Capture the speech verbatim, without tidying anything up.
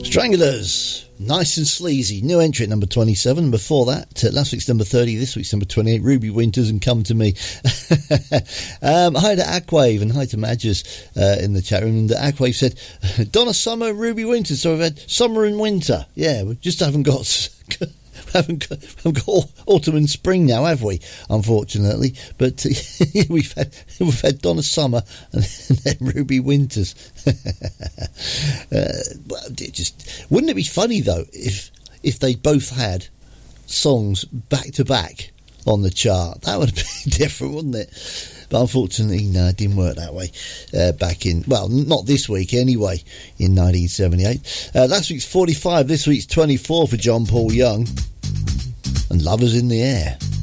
Stranglers, nice and sleazy. New entry at number twenty-seven. Before that, uh, last week's number thirty, this week's number twenty-eight, Ruby Winters and Come to Me. um, hi to Aquave and hi to Madges uh, in the chat room. And Aquave said, Donna Summer, Ruby Winters. So we've had summer and winter. Yeah, we just haven't got... haven't got, haven't got autumn and spring now, have we? Unfortunately, but uh, we've had we've had Donna Summer and then Ruby Winters. uh, well, it just wouldn't it be funny though if if they both had songs back to back on the chart? That would be different, wouldn't it? But unfortunately, no, it didn't work that way uh, back in, well, not this week anyway, in nineteen seventy-eight. Uh, last week's forty-five, this week's twenty-four for John Paul Young. And Lovers in the Air.